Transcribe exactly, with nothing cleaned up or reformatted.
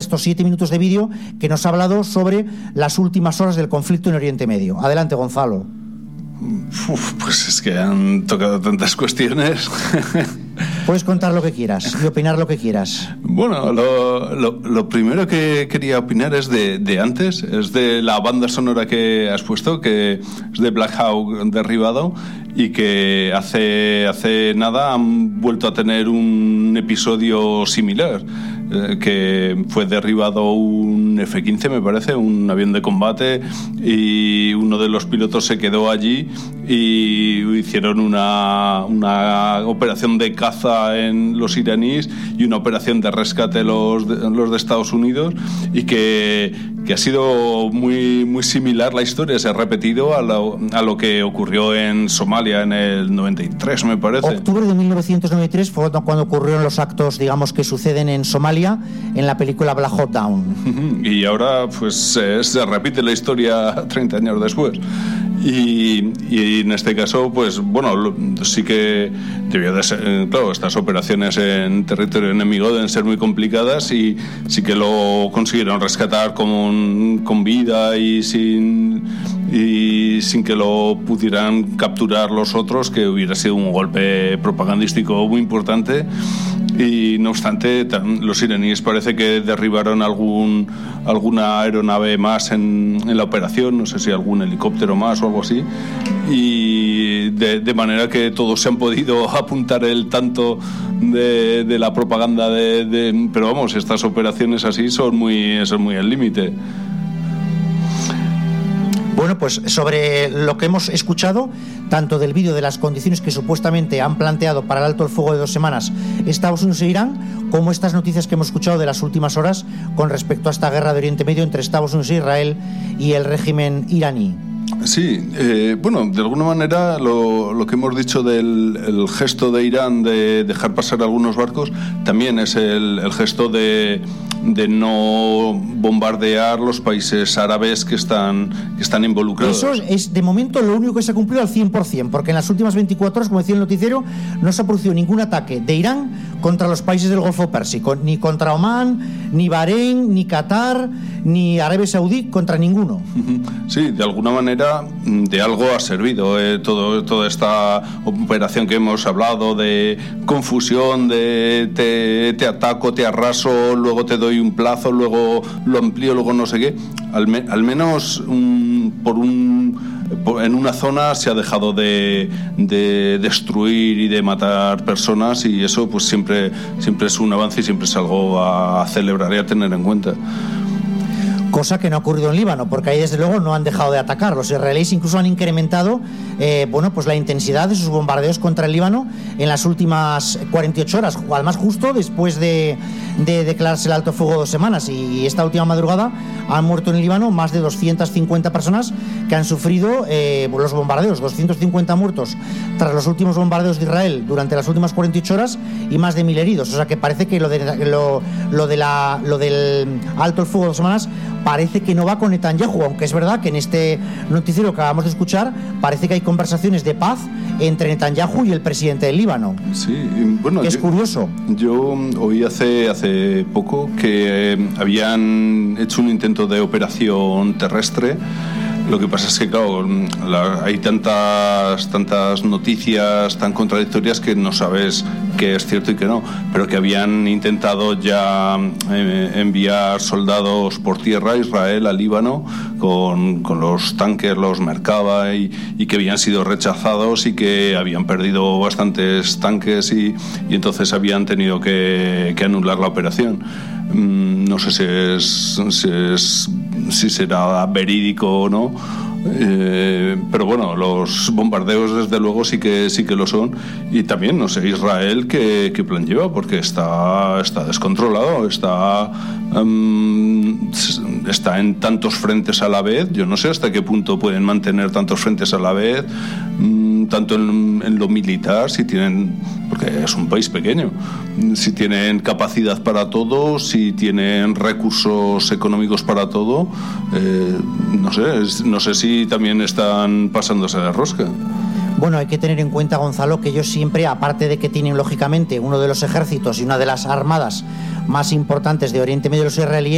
estos siete minutos de vídeo que nos ha hablado sobre las últimas horas del conflicto en Oriente Medio. Adelante, Gonzalo. Uf, pues es que han tocado tantas cuestiones. Puedes contar lo que quieras y opinar lo que quieras. Bueno, lo, lo, lo primero que quería opinar es de, de antes, es de la banda sonora que has puesto, que es de Black Hawk Derribado, y que hace, hace nada han vuelto a tener un episodio similar, eh, que fue derribado un F quince, me parece, un avión de combate, y uno de los pilotos se quedó allí y hicieron una, una operación de caza en los iraníes y una operación de rescate los de, los de Estados Unidos, y que, que ha sido muy, muy similar la historia, se ha repetido a lo, a lo que ocurrió en Somalia en el noventa y tres, me parece. Octubre de mil novecientos noventa y tres fue cuando ocurrieron los actos, digamos, que suceden en Somalia en la película Black Hawk Down. Y ahora pues eh, se repite la historia treinta años después. Y, y en este caso, pues bueno, lo, sí que debió de ser, claro, estas operaciones en territorio enemigo deben ser muy complicadas, y sí que lo consiguieron rescatar con, con vida y sin, y sin que lo pudieran capturar los otros, que hubiera sido un golpe propagandístico muy importante. Y no obstante, los iraníes parece que derribaron algún alguna aeronave más en, en la operación, no sé si algún helicóptero más o algo así, y de, de manera que todos se han podido apuntar el tanto de, de la propaganda de, de, pero vamos, estas operaciones así son muy, son muy al límite. Bueno, pues sobre lo que hemos escuchado, tanto del vídeo de las condiciones que supuestamente han planteado para el alto el fuego de dos semanas Estados Unidos e Irán, como estas noticias que hemos escuchado de las últimas horas con respecto a esta guerra de Oriente Medio entre Estados Unidos e Israel y el régimen iraní. Sí, eh, bueno, de alguna manera lo, lo que hemos dicho del el gesto de Irán de dejar pasar algunos barcos también es el, el gesto de, de no bombardear los países árabes que están, que están involucrados. Eso es de momento lo único que se ha cumplido al cien por ciento, porque en las últimas veinticuatro horas, como decía el noticiero, no se ha producido ningún ataque de Irán contra los países del Golfo Pérsico, ni contra Omán, ni Bahrein, ni Qatar, ni Arabia Saudí, contra ninguno. Sí, de alguna manera de algo ha servido eh, todo, toda esta operación que hemos hablado de confusión, de te, te ataco, te arraso, luego te doy un plazo, luego lo amplío, luego no sé qué. Al, me, al menos um, por un por, en una zona se ha dejado de, de destruir y de matar personas, y eso pues siempre, siempre es un avance y siempre es algo a celebrar y a tener en cuenta. Cosa que no ha ocurrido en Líbano, porque ahí desde luego no han dejado de atacar. Los israelíes incluso han incrementado eh, bueno, pues la intensidad de sus bombardeos contra el Líbano en las últimas cuarenta y ocho horas, o además justo después de, de declararse el alto fuego dos semanas. Y esta última madrugada han muerto en el Líbano más de doscientas cincuenta personas que han sufrido eh, los bombardeos, doscientos cincuenta muertos tras los últimos bombardeos de Israel durante las últimas cuarenta y ocho horas, y más de mil heridos. O sea que parece que lo, de, lo, lo, de la, lo del alto el fuego dos semanas parece que no va con Netanyahu, aunque es verdad que en este noticiero que acabamos de escuchar parece que hay conversaciones de paz entre Netanyahu y el presidente del Líbano. Sí, bueno, que es yo, curioso. Yo oí hace, hace poco que eh, habían hecho un intento de operación terrestre. Lo que pasa es que, claro, la, hay tantas, tantas noticias tan contradictorias que no sabes qué es cierto y qué no, pero que habían intentado ya eh, enviar soldados por tierra a Israel, a Líbano, con, con los tanques, los Merkava, y, y que habían sido rechazados y que habían perdido bastantes tanques, y, y entonces habían tenido que, que anular la operación. No sé si es, si es si será verídico o no, eh, pero bueno, los bombardeos desde luego sí que sí que lo son. Y también no sé Israel qué, qué plan lleva, porque está está descontrolado, está um, está en tantos frentes a la vez. Yo no sé hasta qué punto pueden mantener tantos frentes a la vez, um, tanto en, en lo militar, si tienen, porque es un país pequeño, si tienen capacidad para todo, si tienen recursos económicos para todo. Eh, no sé, no sé si también están pasándose de rosca. Bueno, hay que tener en cuenta, Gonzalo, que ellos siempre, aparte de que tienen lógicamente uno de los ejércitos y una de las armadas más importantes de Oriente Medio, los israelíes,